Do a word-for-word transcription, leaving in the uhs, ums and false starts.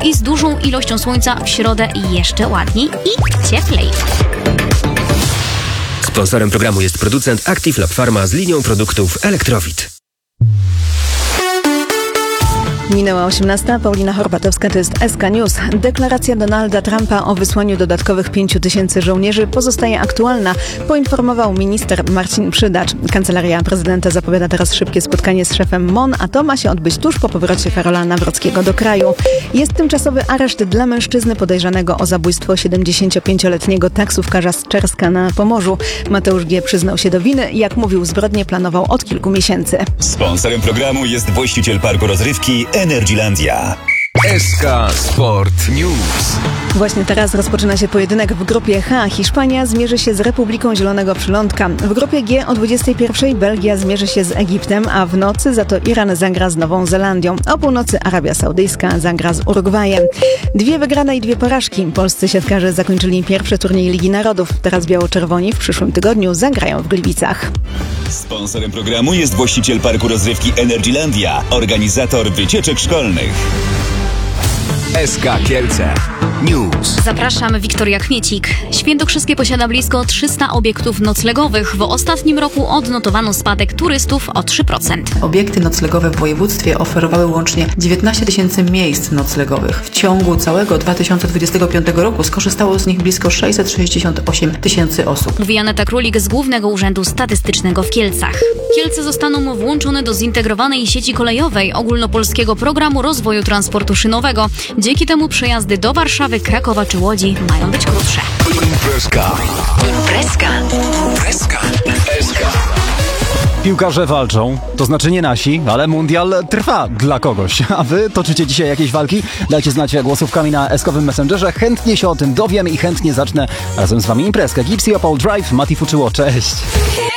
i z dużą ilością słońca w środę jeszcze ładniej i cieplej. Sponsorem programu jest producent Active Lab Pharma z linią produktów Elektrowid. Minęła osiemnasta. Paulina Horbatowska, to jest S K News. Deklaracja Donalda Trumpa o wysłaniu dodatkowych pięciu tysięcy żołnierzy pozostaje aktualna, poinformował minister Marcin Przydacz. Kancelaria prezydenta zapowiada teraz szybkie spotkanie z szefem M O N, a to ma się odbyć tuż po powrocie Karola Nawrockiego do kraju. Jest tymczasowy areszt dla mężczyzny podejrzanego o zabójstwo siedemdziesięciopięcioletniego taksówkarza z Czerska na Pomorzu. Mateusz G. przyznał się do winy. Jak mówił, zbrodnię planował od kilku miesięcy. Sponsorem programu jest właściciel parku rozrywki Energylandia. S K Sport News. Właśnie teraz rozpoczyna się pojedynek w grupie H. Hiszpania zmierzy się z Republiką Zielonego Przylądka. W grupie G o dwudziestej pierwszej Belgia zmierzy się z Egiptem, a w nocy za to Iran zagra z Nową Zelandią. O północy Arabia Saudyjska zagra z Urugwajem. Dwie wygrane i dwie porażki. Polscy siatkarze zakończyli pierwszy turniej Ligi Narodów. Teraz biało-czerwoni w przyszłym tygodniu zagrają w Gliwicach. Sponsorem programu jest właściciel parku rozrywki Energylandia, organizator wycieczek szkolnych. S K Kielce News. Zapraszam, Wiktoria Kmiecik. Świętokrzyskie posiada blisko trzysta obiektów noclegowych. W ostatnim roku odnotowano spadek turystów o trzy procent. Obiekty noclegowe w województwie oferowały łącznie dziewiętnaście tysięcy miejsc noclegowych. W ciągu całego dwa tysiące dwudziestego piątego roku skorzystało z nich blisko sześćset sześćdziesiąt osiem tysięcy osób. Mówi Aneta Królik z Głównego Urzędu Statystycznego w Kielcach. Kielce zostaną włączone do zintegrowanej sieci kolejowej Ogólnopolskiego Programu Rozwoju Transportu Szynowego. Dzięki temu przejazdy do Warszawy, Krakowa czy Łodzi mają być krótsze. Imprezka. Imprezka. Imprezka. S K. Piłkarze walczą, to znaczy nie nasi, ale mundial trwa dla kogoś. A wy toczycie dzisiaj jakieś walki? Dajcie znać głosówkami na eskowym Messengerze. Chętnie się o tym dowiem i chętnie zacznę razem z wami imprezkę. Gipsy, Opal Drive, Mati Fuczyło, cześć!